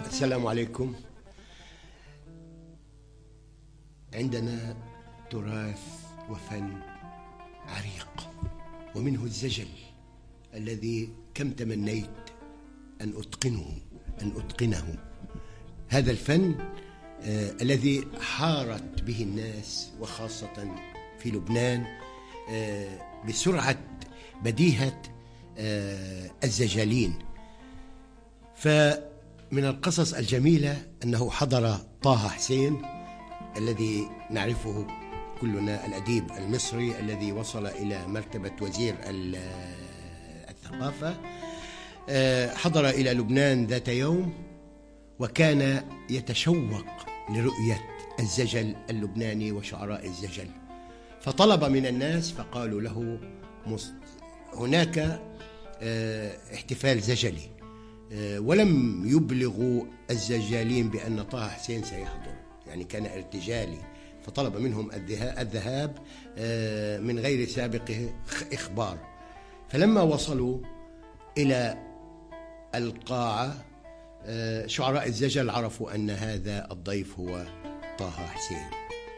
السلام عليكم. عندنا تراث وفن عريق، ومنه الزجل الذي كم تمنيت أن أتقنه. هذا الفن الذي حارت به الناس وخاصة في لبنان بسرعة بديهة الزجالين. فمن القصص الجميلة أنه حضر طه حسين الذي نعرفه كلنا، الأديب المصري الذي وصل إلى مرتبة وزير الثقافة. حضر إلى لبنان ذات يوم وكان يتشوق لرؤية الزجل اللبناني وشعراء الزجل، فطلب من الناس فقالوا له هناك احتفال زجلي، ولم يبلغوا الزجالين بأن طه حسين سيحضر، يعني كان ارتجالي، فطلب منهم الذهاب من غير سابق إخبار. فلما وصلوا إلى القاعة شعراء الزجل عرفوا أن هذا الضيف هو طه حسين،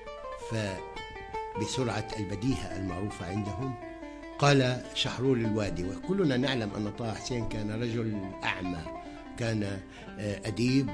فبسرعة البديهة المعروفة عندهم قال شحرور الوادي، وكلنا نعلم أن طه حسين كان رجل أعمى، كان أديب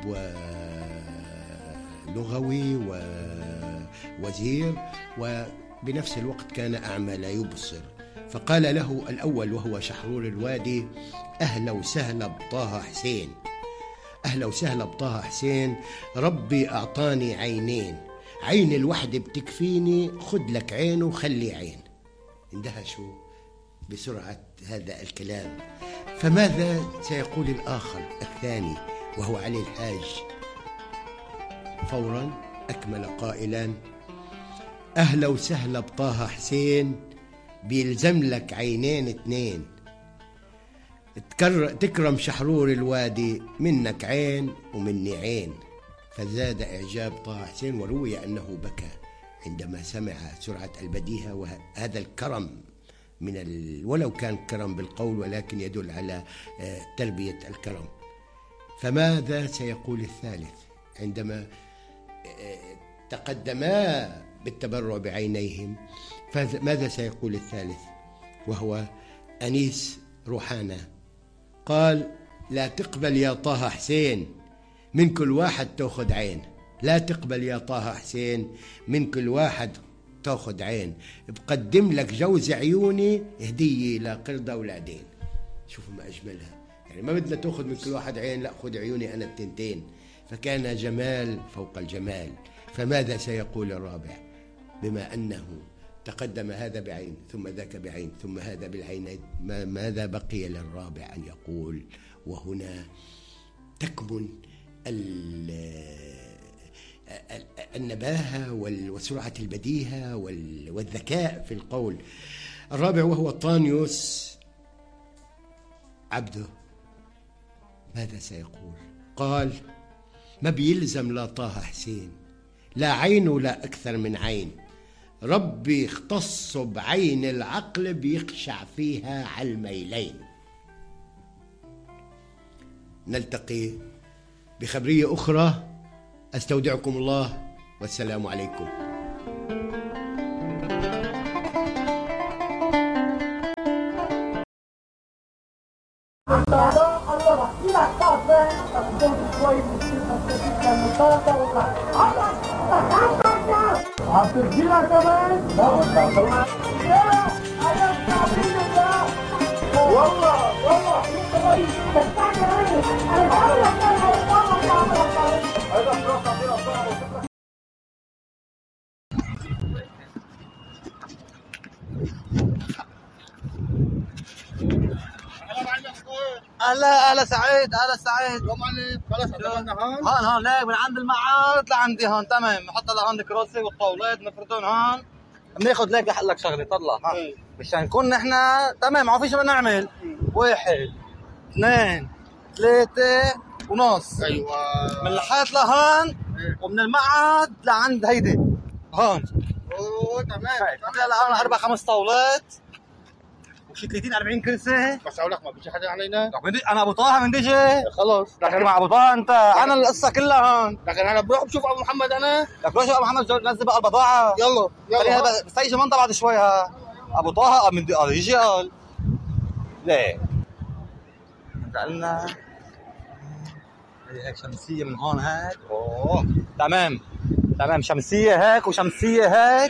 ولغوي ووزير، وبنفس الوقت كان أعمى لا يبصر. فقال له الأول وهو شحرور الوادي: أهلا وسهلا بطه حسين، أهلا وسهلا بطه حسين، ربي أعطاني عينين، عين الوحدة بتكفيني، خد لك عين وخلي عين. اندهشوا بسرعة هذا الكلام. فماذا سيقول الآخر الثاني وهو علي الحاج؟ فورا أكمل قائلا: أهلا وسهلا بطه حسين، بيلزم لك عينين اتنين، تكرم شحرور الوادي، منك عين ومني عين. فزاد إعجاب طه حسين، وروي أنه بكى عندما سمع سرعة البديهة وهذا الكرم ولو كان كرم بالقول ولكن يدل على تربية الكرم. فماذا سيقول الثالث عندما تقدما بالتبرع بعينيهم؟ فماذا سيقول الثالث وهو أنيس روحانة؟ قال: لا تقبل يا طه حسين، من كل واحد تأخذ عين، لا تقبل يا طه حسين، من كل واحد تأخذ عين، بقدم لك جوز عيوني هدية لقرد أولادين. شوفوا ما أجملها، يعني ما بدنا تأخذ من كل واحد عين، لا خذ عيوني أنا التنتين. فكان جمال فوق الجمال. فماذا سيقول الرابع بما أنه تقدم هذا بعين ثم ذاك بعين ثم هذا بالعينين؟ ماذا بقي للرابع أن يقول؟ وهنا تكمن النباهة وسرعة البديهة والذكاء في القول. الرابع وهو طانيوس عبده، ماذا سيقول؟ قال: ما بيلزم لا طه حسين لا عين ولا أكثر من عين، ربي اختص بعين العقل بيخشع فيها على الميلين. نلتقي بخبرية أخرى، أستودعكم الله والسلام عليكم. اهلا سعيد، اهلا سعيد. خلص عندنا هون ليك من عند المعارض لعندي هون، تمام. نحط لهون الكراسي والطاولات نفردهم هون، بناخذ ليك لحق لك شغله. طلع ها مشان نكون نحن تمام، ما في شيء بدنا نعمل. 1 2 3 ونص. ايوه، من الحيط لهون ومن المعهد لعند هيدي هون. اوه تمام. هلا 4 5 طاولات شي 30 40 كرسي. بس اقول لك ما بيجي حدا علينا. انا ابو طه من دجي. خلص لكن مع ابو طه انت انا القصه كلها هون. لكن انا بروح بشوف ابو محمد انا. لك روح شوف ابو محمد نزل بقى البضاعه. يلا بس هي منطقه بعد شوي ها. ابو طه من يجي قال ليه؟ انت قلنا هيك شمسيه من هون هيك. اوه تمام شمسيه هيك وشمسيه هيك.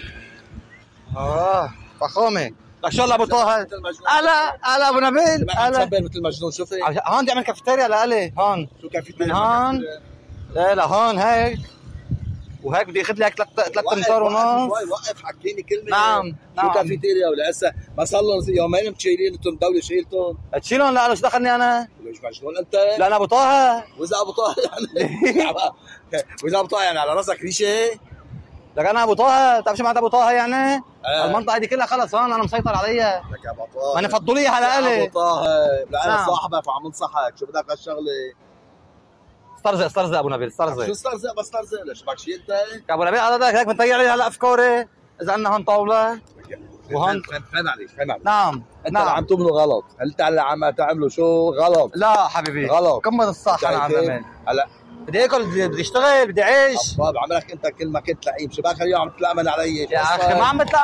فخامه. لك شو ابو طه هلا ابو نبيل هلا مثل مجنون. شوفي هون بدي اعمل كافيتيريا لالي هون. شو كافيتيريا؟ من هون لا هون هيك وهيك بدي اخذ لي 3 امتار ونص. وقف حكيني كلمه. نعم شو كافيتيريا ولا هسه ما صار لهم يومين متشيلين انتم الدوله شيلتهم. تشيلهم لا شو دخلني انا؟ مش مجنون انت؟ لا انا ابو طه. واذا ابو طه يعني واذا ابو طه يعني على راسك ريشه. لك انا ابو طه بتعرف شو معناتها ابو طه يعني؟ المنطقه دي كلها خلص هون انا مسيطر عليها. لك يا ابو طه ما انا فضليه على الي. ابو طه لا انا صاحبك وعم انصحك. شو بدك هالشغله؟ استرزق ابو نبيل استرزق. شو استرزق؟ بس استرزق ليش بدك شيء انت؟ يا ابو نبيل هيك بتضيع لي هلا افكاري. اذا عندنا هون طاوله وهون فهم عليك. نعم انت اللي عم تعمله غلط. انت اللي عم تعمله شو غلط. لا حبيبي غلط. كمل الصح. انا عم بعمل هلا بدي اكل بدي اشتغل بدي اعيش. طب عملك انت كل ما كنت لعيب. شو بك اليوم عم تتلامن علي؟ يا اخي ما عم بتلامن